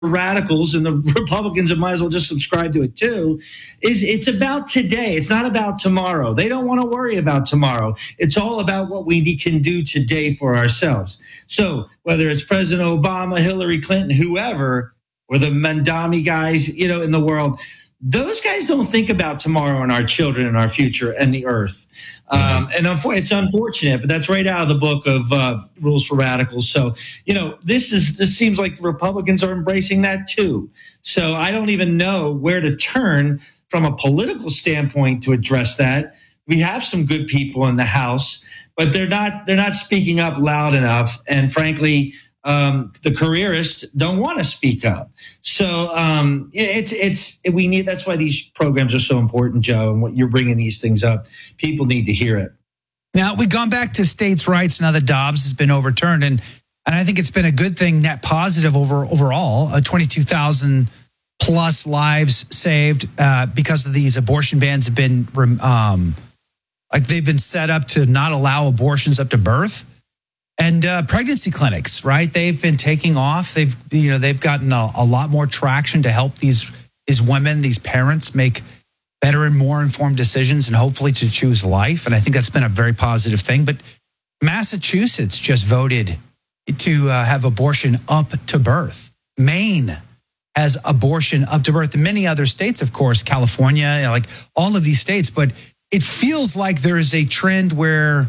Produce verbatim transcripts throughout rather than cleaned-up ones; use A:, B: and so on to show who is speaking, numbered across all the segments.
A: radicals, and the Republicans might as well just subscribe to it too, is it's about today. It's not about tomorrow. They don't want to worry about tomorrow. It's all about what we can do today for ourselves. So whether it's President Obama, Hillary Clinton, whoever, or the Mandami guys, you know, in the world, those guys don't think about tomorrow and our children and our future and the earth. Um, and it's unfortunate, but that's right out of the book of uh, Rules for Radicals. So, you know, this is this seems like Republicans are embracing that too. So I don't even know where to turn from a political standpoint to address that. We have some good people in the House, but they're not they're not speaking up loud enough. And frankly, Um, the careerists don't want to speak up. So um, it's it's we need. That's why these programs are so important, Joe. And what you're bringing these things up, people need to hear it.
B: Now we've gone back to states' rights. Now that Dobbs has been overturned, and and I think it's been a good thing, net positive over overall. Uh, twenty-two thousand plus lives saved uh, because of these abortion bans have been um, like they've been set up to not allow abortions up to birth. And uh, pregnancy clinics, right? They've been taking off. They've, you know, they've gotten a, a lot more traction to help these these women, these parents, make better and more informed decisions, and hopefully to choose life. And I think that's been a very positive thing. But Massachusetts just voted to uh, have abortion up to birth. Maine has abortion up to birth. And many other states, of course, California, you know, like all of these states. But it feels like there is a trend where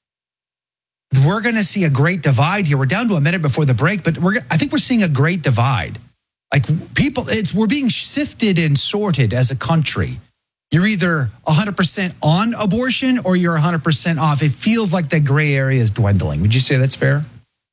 B: we're going to see a great divide here. We're down to a minute before the break, but we're I think we're seeing a great divide. Like people, it's we're being sifted and sorted as a country. You're either one hundred percent on abortion or you're one hundred percent off. It feels like that gray area is dwindling. Would you say that's fair?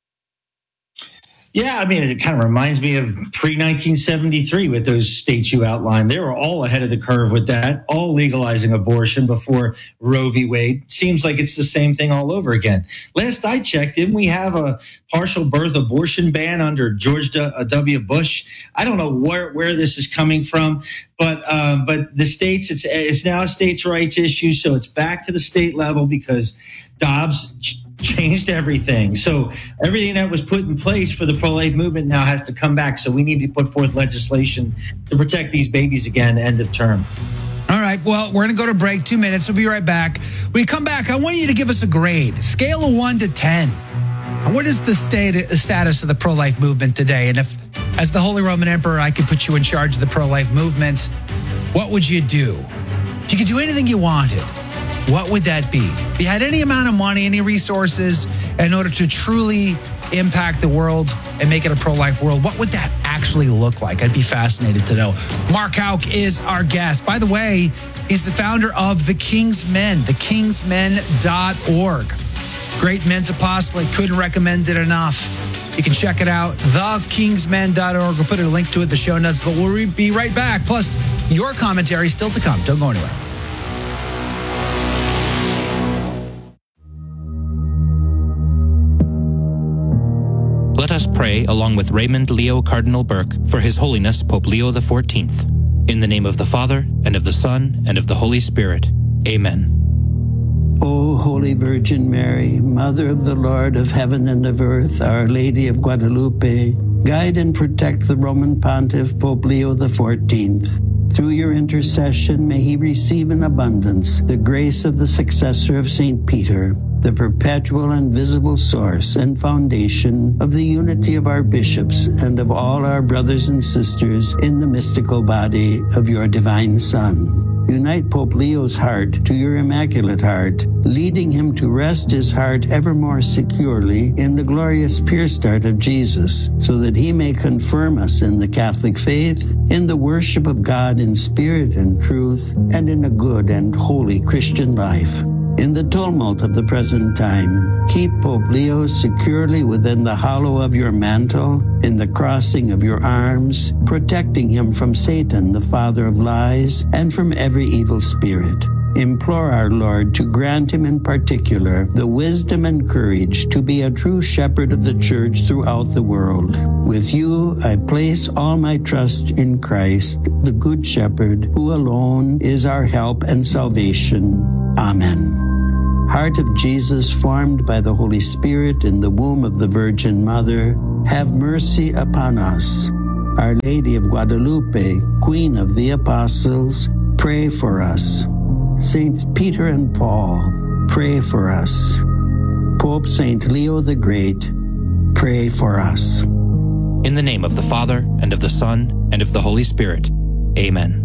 A: Yeah, I mean, it kind of reminds me of pre nineteen seventy-three with those states you outlined. They were all ahead of the curve with that, all legalizing abortion before Roe v. Wade. Seems like it's the same thing all over again. Last I checked, didn't we have a partial birth abortion ban under George W. Bush? I don't know where, where this is coming from, but um, but the states, it's it's now a states' rights issue, so it's back to the state level because Dobbs changed everything. So everything that was put in place for the pro-life movement now has to come back. So we need to put forth legislation to protect these babies again, end of term.
B: All right. Well, we're going to go to break. Two minutes. We'll be right back. When you come back, I want you to give us a grade, scale of one to ten. What is the state, status of the pro-life movement today? And if, as the Holy Roman Emperor, I could put you in charge of the pro-life movement, what would you do? If you could do anything you wanted, what would that be? If you had any amount of money, any resources in order to truly impact the world and make it a pro-life world, what would that actually look like? I'd be fascinated to know. Mark Houck is our guest. By the way, he's the founder of The King's Men, the kings men dot org. Great men's apostolate. Couldn't recommend it enough. You can check it out, the kings men dot org. We'll put a link to it in the show notes, but we'll be right back. Plus, your commentary still to come. Don't go anywhere.
C: Let us pray along with Raymond Leo Cardinal Burke for His Holiness Pope Leo the fourteenth. In the name of the Father, and of the Son, and of the Holy Spirit. Amen.
D: O Holy Virgin Mary, Mother of the Lord of heaven and of earth, Our Lady of Guadalupe, guide and protect the Roman Pontiff Pope Leo the fourteenth. Through your intercession, may he receive in abundance the grace of the successor of Saint Peter, the perpetual and visible source and foundation of the unity of our bishops and of all our brothers and sisters in the mystical body of your divine Son. Unite Pope Leo's heart to your Immaculate Heart, leading him to rest his heart ever more securely in the glorious pierced heart of Jesus, so that he may confirm us in the Catholic faith, in the worship of God in spirit and truth, and in a good and holy Christian life. In the tumult of the present time, keep Pope Leo securely within the hollow of your mantle, in the crossing of your arms, protecting him from Satan, the father of lies, and from every evil spirit. Implore our Lord to grant him in particular the wisdom and courage to be a true shepherd of the church throughout the world. With you, I place all my trust in Christ, the Good Shepherd, who alone is our help and salvation. Amen. Heart of Jesus, formed by the Holy Spirit in the womb of the Virgin Mother, have mercy upon us. Our Lady of Guadalupe, Queen of the Apostles, pray for us. Saints Peter and Paul, pray for us. Pope Saint Leo the Great, pray for us.
C: In the name of the Father, and of the Son, and of the Holy Spirit. Amen.